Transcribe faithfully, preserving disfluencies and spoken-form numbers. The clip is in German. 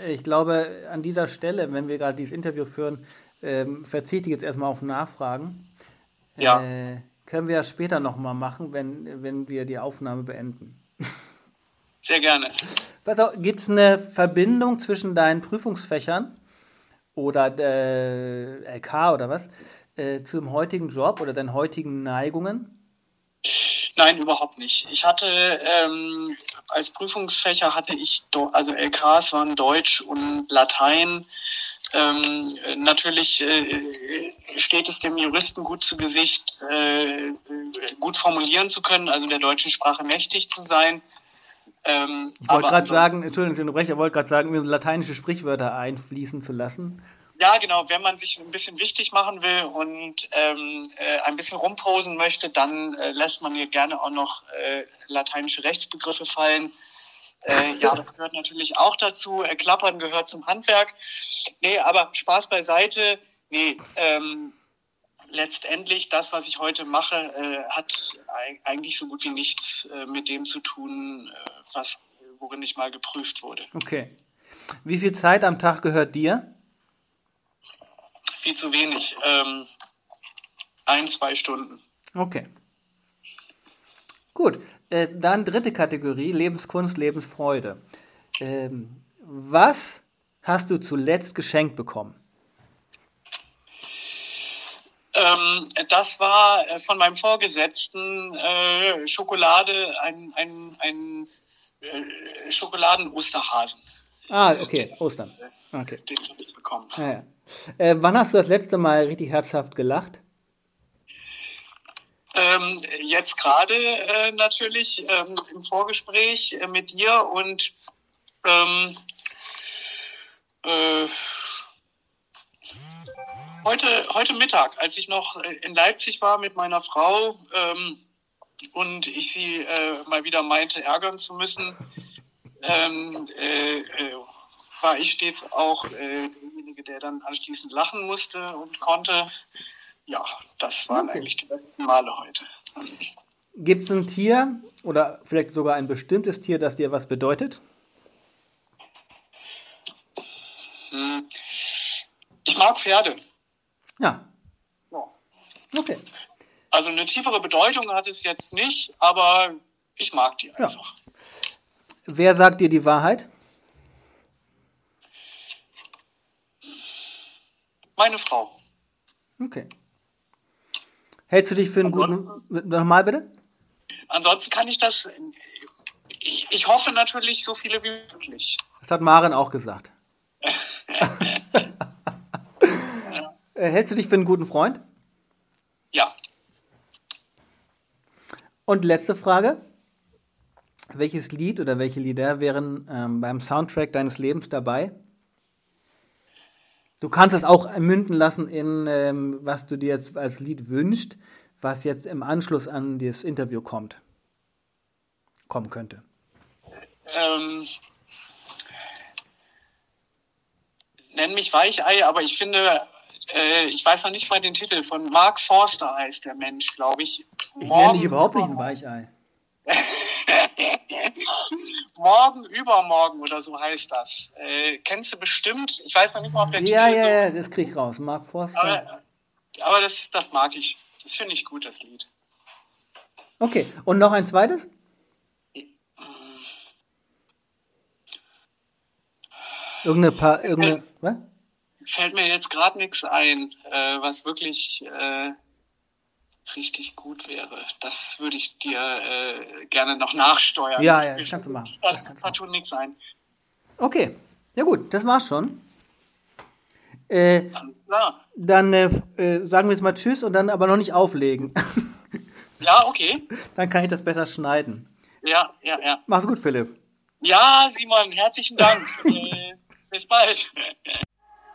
ich glaube, an dieser Stelle, wenn wir gerade dieses Interview führen, ähm, verzichte ich jetzt erstmal auf Nachfragen. Ja, Äh, können wir das später nochmal machen, wenn, wenn wir die Aufnahme beenden. sehr gerne. Gibt es eine Verbindung zwischen deinen Prüfungsfächern oder äh, L K oder was äh, zum heutigen Job oder deinen heutigen Neigungen? Nein, überhaupt nicht. Ich hatte ähm, als Prüfungsfächer hatte ich, Do- also L Ks waren Deutsch und Latein. Ähm, natürlich äh, steht es dem Juristen gut zu Gesicht, äh, gut formulieren zu können, also der deutschen Sprache mächtig zu sein. Ähm, Ich wollte aber gerade ansonsten, sagen, Entschuldigung, ich unterbreche, ich wollte gerade sagen, mir lateinische Sprichwörter einfließen zu lassen. ja genau, wenn man sich ein bisschen wichtig machen will und ähm, äh, ein bisschen rumposen möchte, dann äh, lässt man hier gerne auch noch äh, lateinische Rechtsbegriffe fallen. Äh, ja, das gehört natürlich auch dazu. Äh, Klappern gehört zum Handwerk. Nee, aber Spaß beiseite. Nee, ähm, letztendlich das, was ich heute mache, äh, hat eig- eigentlich so gut wie nichts äh, mit dem zu tun, äh, was, worin ich mal geprüft wurde. Okay. Wie viel Zeit am Tag gehört dir? Viel zu wenig. Ähm, ein, zwei Stunden. Okay. Gut. Äh, dann dritte Kategorie, Lebenskunst, Lebensfreude. Ähm, was hast du zuletzt geschenkt bekommen? Ähm, das war äh, von meinem Vorgesetzten äh, Schokolade, ein, ein, ein äh, Schokoladen-Osterhasen. Ah, Äh, okay, den Ostern. Okay. den habe ich bekommen. Ja, ja. Äh, wann hast du das letzte Mal richtig herzhaft gelacht? Ähm, jetzt gerade äh, natürlich ähm, im Vorgespräch äh, mit dir und ähm, äh, heute, heute Mittag, als ich noch äh, in Leipzig war mit meiner Frau ähm, und ich sie äh, mal wieder meinte, ärgern zu müssen, ähm, äh, äh, war ich stets auch äh, derjenige, der dann anschließend lachen musste und konnte. Ja, das waren Okay. eigentlich die besten Male heute. Gibt es ein Tier oder vielleicht sogar ein bestimmtes Tier, das dir was bedeutet? Hm. Ich mag Pferde. Ja, Ja. okay. Also eine tiefere Bedeutung hat es jetzt nicht, aber ich mag die Ja. einfach. Wer sagt dir die Wahrheit? Meine Frau. Okay. Hältst du dich für einen Ansonsten, guten... Nochmal bitte? ansonsten kann ich das, ich, ich hoffe natürlich so viele wie möglich. Das hat Maren auch gesagt. Äh, hältst du dich für einen guten Freund? Ja, Und letzte Frage. Welches Lied oder welche Lieder wären ähm, beim Soundtrack deines Lebens dabei? Du kannst es auch münden lassen in, ähm, was du dir jetzt als Lied wünschst, was jetzt im Anschluss an das Interview kommt. Kommen könnte. ähm, nenn mich Weichei, aber ich finde, äh, ich weiß noch nicht mal den Titel, von Mark Forster heißt der Mensch, glaube ich. Ich nenne dich Morgen, überhaupt nicht ein übermorgen. Weichei. Morgen, übermorgen oder so heißt das. Äh, kennst du bestimmt. Ich weiß noch nicht mal, ob der Ja, Titel ja, so. ja, das krieg ich raus. Mark Forster. Aber, aber das, das mag ich. Das finde ich gut, das Lied. Okay, und noch ein zweites? Irgendeine paar, irgendeine, was? Fällt mir jetzt gerade nichts ein, äh, was wirklich äh, richtig gut wäre. Das würde ich dir äh, gerne noch nachsteuern. Ja, ja, Mir das kannst du fällt machen. jetzt Das das kannst du machen. partout nichts ein. Okay, ja gut, das war's schon. Äh, Alles klar. dann äh, äh, sagen wir jetzt mal Tschüss und dann aber noch nicht auflegen. Ja, okay. Dann kann ich das besser schneiden. Ja, ja, ja. Mach's gut, Philipp. Ja, Simon, herzlichen Dank. äh, bis bald.